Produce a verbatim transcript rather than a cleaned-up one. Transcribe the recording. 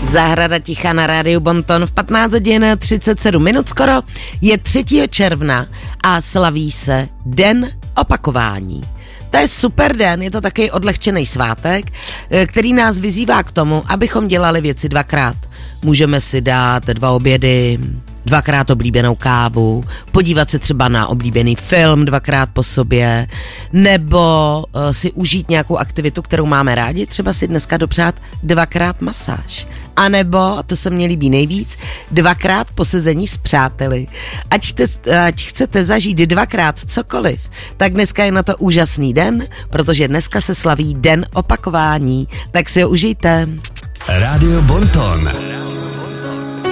Zahrada ticha na rádiu Bonton v patnáct hodin třicet sedm minut skoro. Je třetího června a slaví se Den opakování. To je super den, je to taky odlehčený svátek, který nás vyzývá k tomu, abychom dělali věci dvakrát. Můžeme si dát dva obědy, dvakrát oblíbenou kávu, podívat se třeba na oblíbený film dvakrát po sobě, nebo uh, si užít nějakou aktivitu, kterou máme rádi, třeba si dneska dopřát dvakrát masáž. A nebo, a to se mně líbí nejvíc, dvakrát posezení s přáteli. Ať, te, ať chcete zažít dvakrát cokoliv, tak dneska je na to úžasný den, protože dneska se slaví Den opakování. Tak si ho užijte. Rádio Bonton.